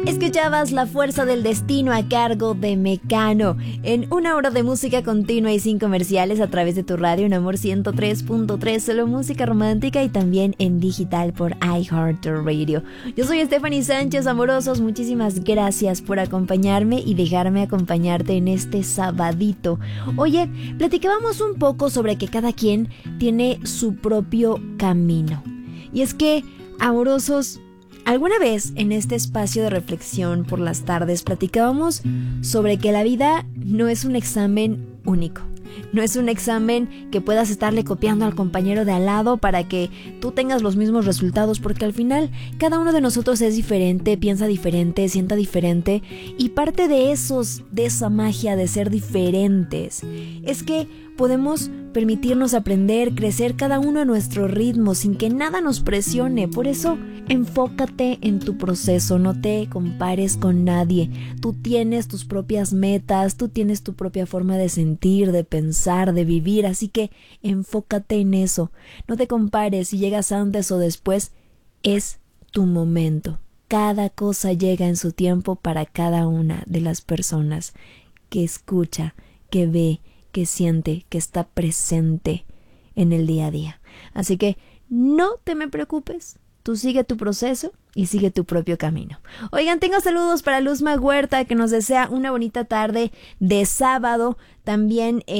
Escuchabas La Fuerza del Destino a cargo de Mecano en una hora de música continua y sin comerciales a través de tu radio en Amor 103.3, solo música romántica y también en digital por iHeartRadio. Yo soy Stephanie Sánchez, amorosos, muchísimas gracias por acompañarme y dejarme acompañarte en este sabadito. Oye, platicábamos un poco sobre que cada quien tiene su propio camino. Y es que, amorosos, alguna vez en este espacio de reflexión por las tardes platicábamos sobre que la vida no es un examen único. No es un examen que puedas estarle copiando al compañero de al lado para que tú tengas los mismos resultados, porque al final cada uno de nosotros es diferente, piensa diferente, sienta diferente, y parte de esa magia de ser diferentes es que podemos permitirnos aprender, crecer cada uno a nuestro ritmo sin que nada nos presione. Por eso, enfócate en tu proceso, no te compares con nadie. Tú tienes tus propias metas, tú tienes tu propia forma de sentir, de pensar, de vivir, así que enfócate en eso. No te compares si llegas antes o después, es tu momento. Cada cosa llega en su tiempo para cada una de las personas que escucha, que ve, que siente, que está presente en el día a día. Así que no te me preocupes, tú sigue tu proceso y sigue tu propio camino. Oigan, tengo saludos para Luzma Huerta, que nos desea una bonita tarde de sábado. También